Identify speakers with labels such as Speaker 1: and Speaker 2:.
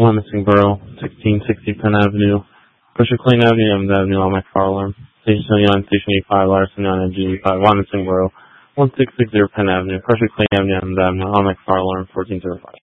Speaker 1: Missing-Boro, 1660 Penn Avenue, Pressure Clean Avenue, Evans Avenue, on McFarland. Station 79, Station 85, Larson 9, G85, Missing-Boro, 1660 Penn Avenue, Pressure Clean Avenue, Evans Avenue, on McFarland, 1405.